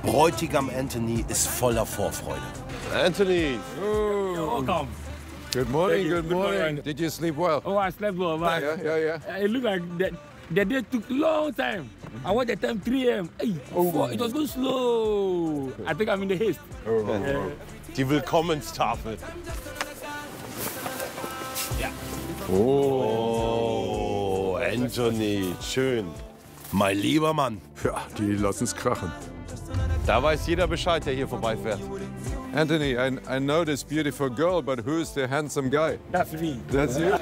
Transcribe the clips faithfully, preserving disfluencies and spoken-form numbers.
Bräutigam Anthony ist voller Vorfreude. Anthony! Oh. Welcome. Good morning, you. good morning. Did you sleep well? Oh, I slept well. But Yeah, yeah, yeah. uh, it looked like the, the day took a long time. I watched the time three A M Hey, oh. It was going slow. I think I'm in the haste. Oh. Uh, Die Willkommenstafel. Ja. Oh, Anthony, schön. Mein lieber Mann. Ja, die lassen's krachen. Da weiß jeder Bescheid, der hier vorbeifährt. Anthony, I, I know this beautiful girl, but who's the handsome guy? That's me. That's you?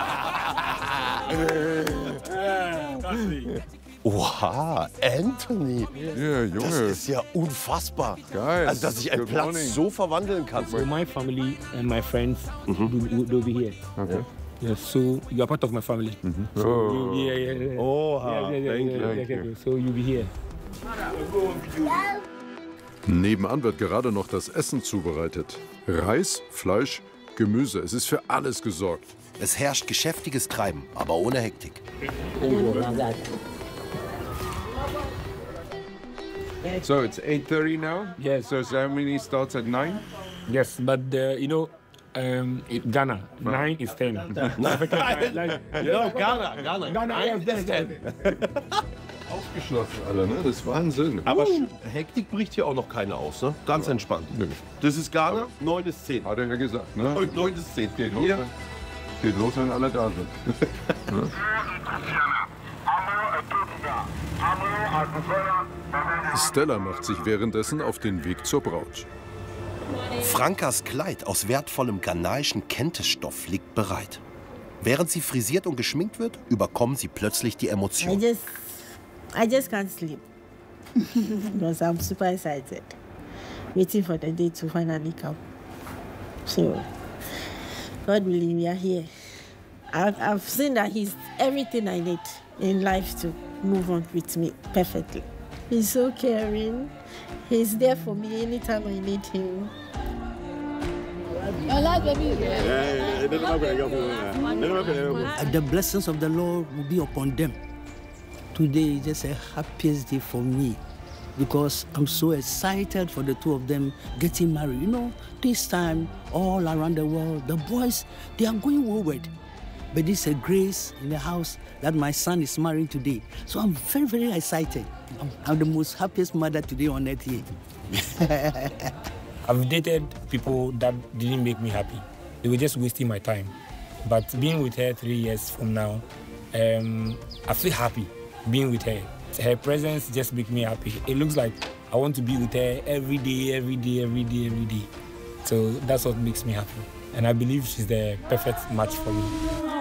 That's me. Oha, Anthony. Ja, Junge. Das ist ja unfassbar. Geil. Also, dass sich ein Good Platz morning. so verwandeln kann. So my family and my friends, mm-hmm. they'll be here. Okay. Yeah, so you are part of my family. Mm-hmm. So Oh. you, yeah, yeah, yeah. Oha, Yeah, yeah, yeah, thank yeah, you. yeah, yeah, yeah. So you'll be here. Nebenan wird gerade noch das Essen zubereitet. Reis, Fleisch, Gemüse. Es ist für alles gesorgt. Es herrscht geschäftiges Treiben, aber ohne Hektik. So it's eight thirty now? Yes. So ceremony starts at nine? Yes, but uh, you know, um, in Ghana, nine is ten. African, like, Ja, Ghana, Ghana. Ghana, yes, yes, yes. Ausgeschlafen alle, ne? Das ist Wahnsinn. Aber Hektik bricht hier auch noch keine aus, ne? Ganz entspannt. Nö. Das ist Ghana, neun bis zehn. Hat er ja gesagt, ne? Und neun bis zehn. Geht los, Hier. wenn- geht los, wenn alle da sind. Stella macht sich währenddessen auf den Weg zur Braut. Frankas Kleid aus wertvollem ghanaischen Kentestoff liegt bereit. Während sie frisiert und geschminkt wird, überkommen sie plötzlich die I Emotionen. just, I just can't sleep because I'm super excited, waiting for the day to finally come. So, God willing, we are here. I've, I've seen that He's everything I need in life to move on with me perfectly. He's so caring. He's there for me anytime I need Him. The blessings of the Lord will be upon them. Today is just a happiest day for me because I'm so excited for the two of them getting married. You know, this time all around the world, the boys, they are going wayward. But this is a grace in the house that my son is marrying today. So I'm very, very excited. I'm, I'm the most happiest mother today on earth here. I've dated people that didn't make me happy. They were just wasting my time. But being with her three years from now, um, I feel happy being with her. Her presence just makes me happy. It looks like I want to be with her every day, every day, every day, every day. So that's what makes me happy. And I believe she's the perfect match for me.